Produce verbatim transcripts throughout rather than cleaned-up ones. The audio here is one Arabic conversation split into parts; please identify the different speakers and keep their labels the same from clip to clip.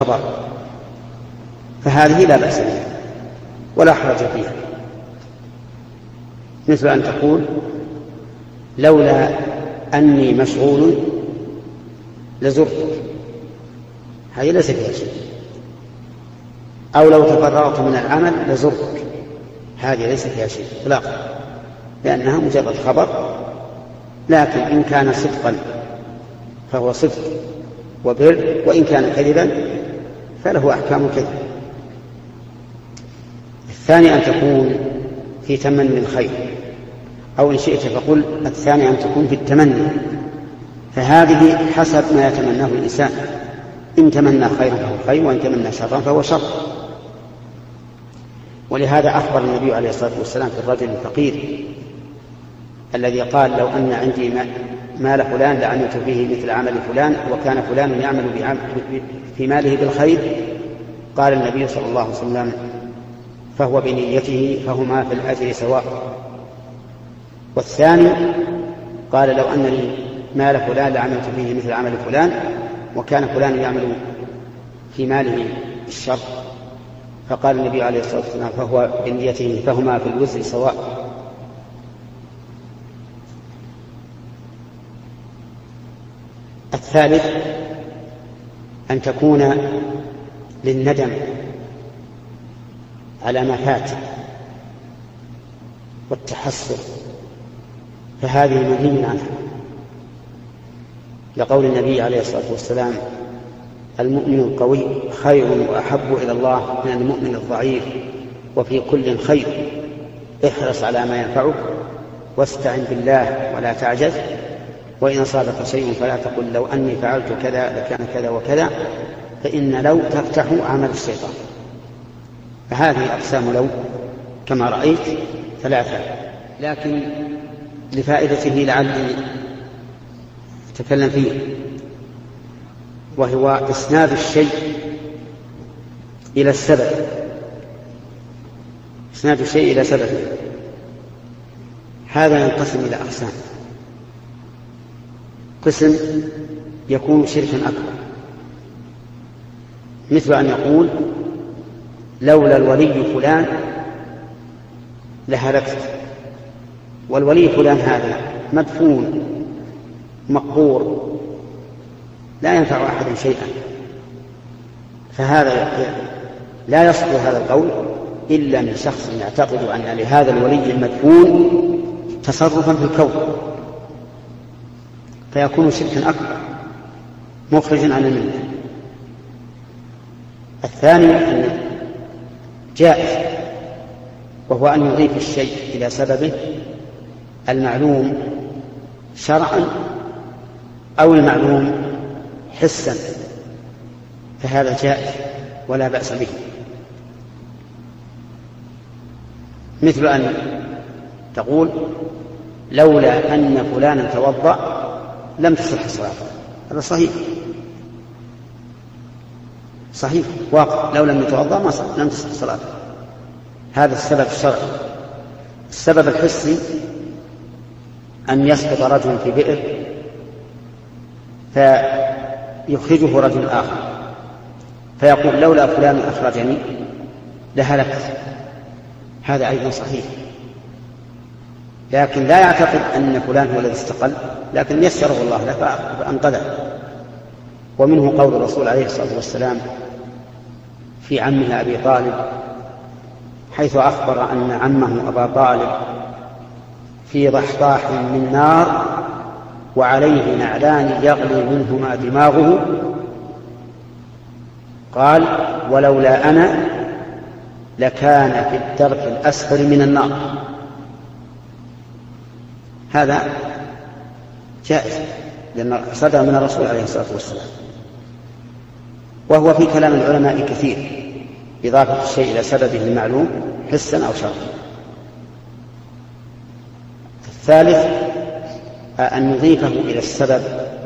Speaker 1: خبر، فهذه لا بأس بها ولا حرج فيها، مثل أن تقول لولا أني مشغول لزرتك، هذه ليس فيها شيء. أو لو تفرغت من العمل لزرتك، هذه ليس فيها شيء إطلاقا، لأنها مجرد خبر، لكن إن كان صدقا فهو صدق وبر، وإن كان كذبا فله أحكام كذب. الثاني أن تكون في تمني الخير، أو إن شئت فقل الثاني أن تكون في التمني، فهذه حسب ما يتمناه الإنسان، إن تمنى خيرا فهو خير، وإن تمنى شرا فهو شر. ولهذا أخبر النبي عليه الصلاة والسلام في الرجل الفقير الذي قال لو أن عندي مال فلان لعملت فيه مثل عمل فلان، وكان فلان يعمل في ماله بالخير. قال النبي صلى الله عليه وسلم فهو بنيته فهما في الأجر سواء. والثاني قال لو أن لي مال فلان لعملت فيه مثل عمل فلان، وكان فلان يعمل في ماله الشر، فقال النبي عليه الصلاة والسلام فهو بنيته فهما في الوزر سواء. الثالث أن تكون للندم على ما فات والتحسر، فهذه منهي عنها، لقول النبي عليه الصلاة والسلام المؤمن القوي خير وأحب إلى الله من المؤمن الضعيف، وفي كل خير، احرص على ما ينفعك واستعن بالله ولا تعجز، وإن أصابك شيء فلا تقل لو أني فعلت كذا لكان كذا وكذا، فإن لو تفتح عمل الشيطان. فهذه أقسام لو كما رأيت ثلاثة، لكن لفائدته لعلي أتكلم فيه، وهو إسناد الشيء إلى السبب، إسناد الشيء إلى سببه. هذا ينقسم إلى أقسام: قسم يكون شركا أكبر، مثل أن يقول لولا الولي فلان لهلكت، والولي فلان هذا مدفون مقبور لا ينفع أحد شيئا، فهذا لا يصدر هذا القول إلا من شخص يعتقد أن لهذا الولي المدفون تصرفا في الكون، فيكون شركا أكبر مخرجا عن الملة. الثاني أن جائز، وهو أن يضيف الشيء إلى سببه المعلوم شرعا أو المعلوم حسا، فهذا جائز ولا بأس به، مثل أن تقول لولا أن فلانا توضأ لم تصح الصلاة، هذا صحيح صحيح واقع، لو لم يتوضأ ما صح لم تصح الصلاة. هذا السبب الشرعي. السبب الحسي أن يسقط رجل في بئر فيخرجه رجل آخر، فيقول لولا فلان أخرجني لهلكت، هذا أيضا صحيح، لكن لا يعتقد أن فلان هو الذي استقل، لكن يسره الله له فأنقذه. ومنه قول الرسول عليه الصلاة والسلام في عمه أبي طالب، حيث أخبر أن عمه أبا طالب في ضحضاح من نار وعليه نعلان يغلي منهما دماغه، قال ولولا أنا لكان في الدرك الأسفل من النار. هذا جائز لأن صدر من الرسول عليه الصلاة والسلام. وهو في كلام العلماء كثير إضافة الشيء إلى سببه المعلوم حسا أو شرعا. الثالث أن نضيفه إلى السبب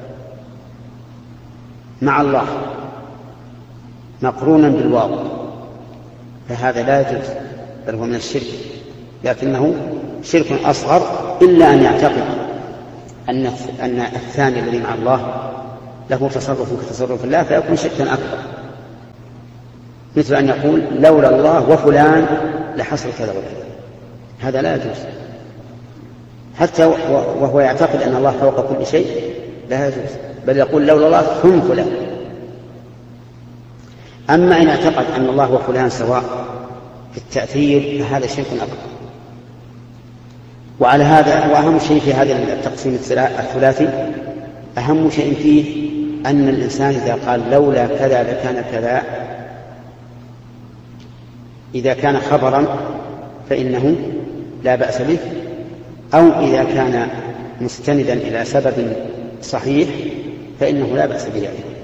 Speaker 1: مع الله مقرونا بالواو، فهذا لا يجوز، بل هو من الشرك، لكنه شرك أصغر، إلا أن يعتقد أن أن الثاني الذي مع الله له تصرف كتصرف الله، فيكون شركا أكبر. مثل أن يقول لولا الله وفلان لحصل كذا وكذا، هذا لا يجوز، حتى وهو يعتقد أن الله فوق كل شيء لا يجوز، بل يقول لولا الله ثم فلان. أما إن اعتقد أن الله وفلان سواء في التأثير فهذا شيء أكبر. وعلى هذا، وأهم شيء في هذا التقسيم الثلاثي، أهم شيء فيه أن الإنسان إذا قال لولا كذا لكان كذا، إذا كان خبرا فإنه لا بأس به، أو إذا كان مستندا إلى سبب صحيح فإنه لا بأس به.